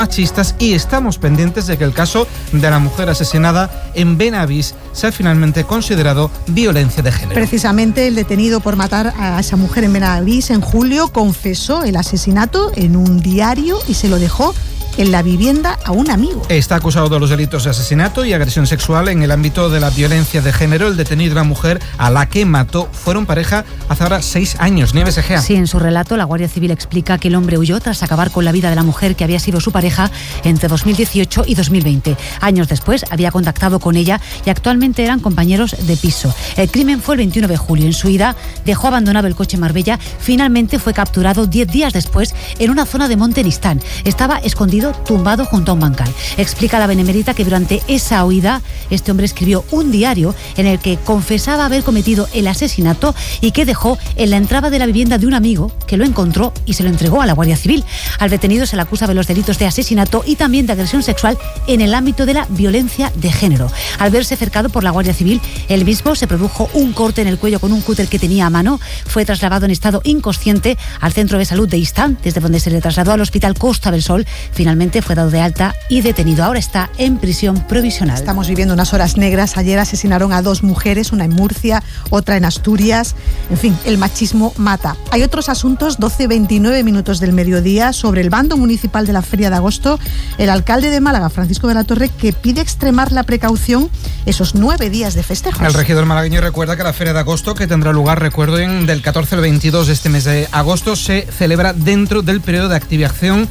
machistas y estamos pendientes de que el caso de la mujer asesinada en Benavís sea finalmente considerado violencia de género. Precisamente el detenido por matar a esa mujer en Benavís en julio confesó el asesinato en un diario y se lo dejó en la vivienda a un amigo. Está acusado de los delitos de asesinato y agresión sexual en el ámbito de la violencia de género. El detenido y la mujer a la que mató fueron pareja hace ahora 6 años. Nieves Egea. Sí, en su relato la Guardia Civil explica que el hombre huyó tras acabar con la vida de la mujer que había sido su pareja entre 2018 y 2020. Años después había contactado con ella y actualmente eran compañeros de piso. El crimen fue el 21 de julio. En su ida dejó abandonado el coche en Marbella. Finalmente fue capturado 10 días después en una zona de Montenistán. Estaba escondido tumbado junto a un bancal. Explica la benemérita que durante esa huida este hombre escribió un diario en el que confesaba haber cometido el asesinato y que dejó en la entrada de la vivienda de un amigo que lo encontró y se lo entregó a la Guardia Civil. Al detenido se le acusa de los delitos de asesinato y también de agresión sexual en el ámbito de la violencia de género. Al verse cercado por la Guardia Civil, él mismo se produjo un corte en el cuello con un cúter que tenía a mano. Fue trasladado en estado inconsciente al centro de salud de Istán, desde donde se le trasladó al hospital Costa del Sol. Finalmente fue dado de alta y detenido. Ahora está en prisión provisional. Estamos viviendo unas horas negras. Ayer asesinaron a 2 mujeres, una en Murcia, otra en Asturias. En fin, el machismo mata. Hay otros asuntos. 12:29 minutos del mediodía. Sobre el bando municipal de la Feria de Agosto, el alcalde de Málaga, Francisco de la Torre, que pide extremar la precaución esos 9 días de festejos. El regidor malagueño recuerda que la Feria de Agosto, que tendrá lugar, recuerden, del 14 al 22 de este mes de agosto, se celebra dentro del periodo de activación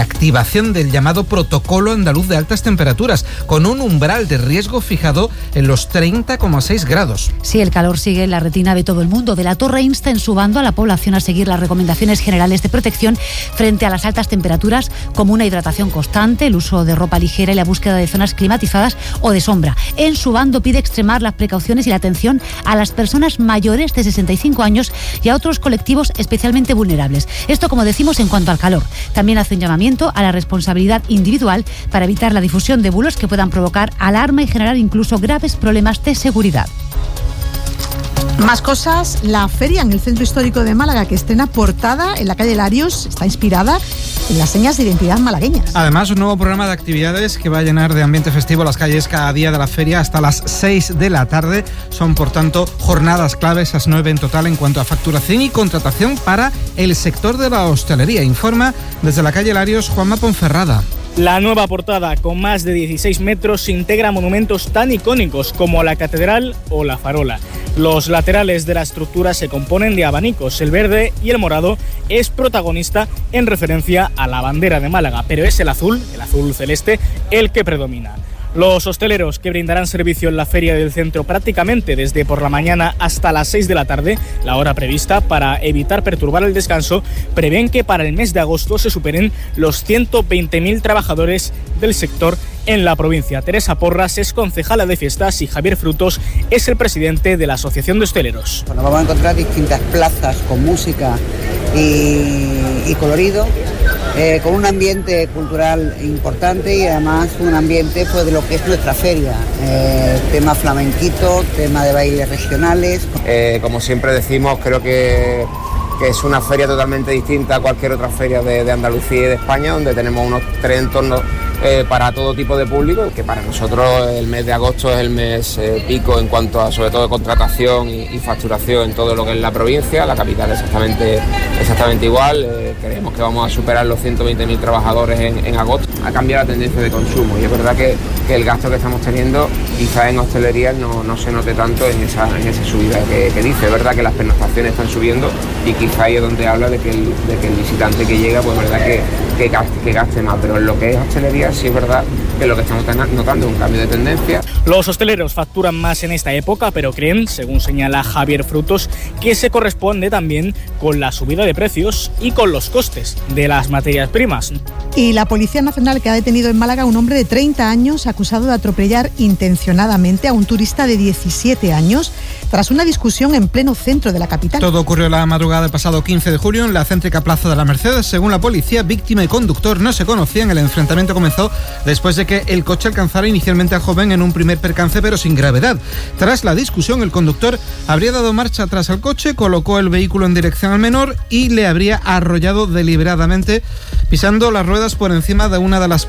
del llamado Protocolo Andaluz de Altas Temperaturas, con un umbral de riesgo fijado en los 30,6 grados. Sí, el calor sigue en la retina de todo el mundo. De la Torre insta en su bando a la población a seguir las recomendaciones generales de protección frente a las altas temperaturas, como una hidratación constante, el uso de ropa ligera y la búsqueda de zonas climatizadas o de sombra. En su bando pide extremar las precauciones y la atención a las personas mayores de 65 años y a otros colectivos especialmente vulnerables. Esto, como decimos, en cuanto al calor. También hace un llamamiento a la responsabilidad individual para evitar la difusión de bulos que puedan provocar alarma y generar incluso graves problemas de seguridad. Más cosas, la feria en el Centro Histórico de Málaga, que estrena portada en la calle Larios, está inspirada en las señas de identidad malagueñas. Además, un nuevo programa de actividades que va a llenar de ambiente festivo las calles cada día de la feria hasta las 6 de la tarde. Son, por tanto, jornadas claves, esas 9 en total en cuanto a facturación y contratación para el sector de la hostelería. Informa desde la calle Larios Juanma Ponferrada. La nueva portada, con más de 16 metros, integra monumentos tan icónicos como la Catedral o la Farola. Los laterales de la estructura se componen de abanicos. El verde y el morado es protagonista en referencia a la bandera de Málaga, pero es el azul celeste, el que predomina. Los hosteleros que brindarán servicio en la feria del centro prácticamente desde por la mañana hasta las 6 de la tarde, la hora prevista para evitar perturbar el descanso, prevén que para el mes de agosto se superen los 120.000 trabajadores del sector en la provincia. Teresa Porras es concejala de fiestas y Javier Frutos es el presidente de la Asociación de Hosteleros. Bueno, vamos a encontrar distintas plazas con música y colorido, con un ambiente cultural importante y además un ambiente pues de lo que es nuestra feria, tema flamenquito, tema de bailes regionales. Como siempre decimos, creo que es una feria totalmente distinta a cualquier otra feria de Andalucía y de España, donde tenemos unos 3 entornos para todo tipo de público, que para nosotros el mes de agosto es el mes pico en cuanto a sobre todo facturación y facturación en todo lo que es la provincia. La capital exactamente igual. Creemos que vamos a superar los 120.000 trabajadores en agosto. Ha cambiado la tendencia de consumo y es verdad que el gasto que estamos teniendo quizás en hostelería no se note tanto en esa subida que dice. Es verdad que las pernoctaciones están subiendo y quizá ahí es donde habla de que el visitante que llega, pues es verdad que gaste más, pero en lo que es hostelería sí es verdad que lo que estamos notando es un cambio de tendencia. Los hosteleros facturan más en esta época, pero creen, según señala Javier Frutos, que se corresponde también con la subida de precios y con los costes de las materias primas. Y la Policía Nacional, que ha detenido en Málaga a un hombre de 30 años acusado de atropellar intencionadamente a un turista de 17 años tras una discusión en pleno centro de la capital. Todo ocurrió la madrugada del pasado 15 de julio en la céntrica Plaza de la Merced. Según la policía, víctima y conductor no se conocían. El enfrentamiento comenzó después de que que el coche alcanzara inicialmente al joven en un primer percance, pero sin gravedad. Tras la discusión, el conductor habría dado marcha atrás al coche, colocó el vehículo en dirección al menor y le habría arrollado deliberadamente, pisando las ruedas por encima de una de las